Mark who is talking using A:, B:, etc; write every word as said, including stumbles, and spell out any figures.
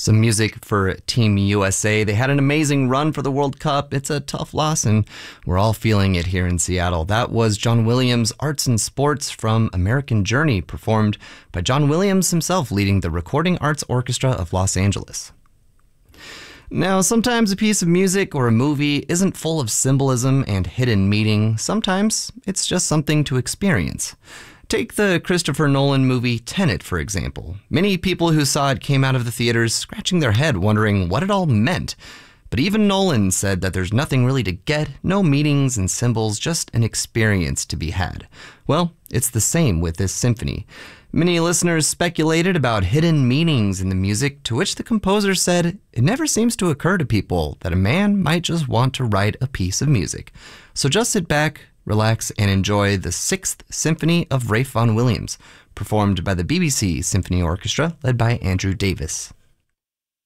A: Some music for Team U S A. They had an amazing run for the World Cup. It's a tough loss, and we're all feeling it here in Seattle. That was John Williams' Arts and Sports from American Journey, performed by John Williams himself, leading the Recording Arts Orchestra of Los Angeles. Now, sometimes a piece of music or a movie isn't full of symbolism and hidden meaning. Sometimes it's just something to experience. Take the Christopher Nolan movie Tenet, for example. Many people who saw it came out of the theaters scratching their head, wondering what it all meant. But even Nolan said that there's nothing really to get, no meanings and symbols, just an experience to be had. Well, it's the same with this symphony. Many listeners speculated about hidden meanings in the music, to which the composer said, "It never seems to occur to people that a man might just want to write a piece of music. So just sit back, relax, and enjoy the Sixth Symphony of Ralph Vaughan Williams, performed by the B B C Symphony Orchestra, led by Andrew Davis."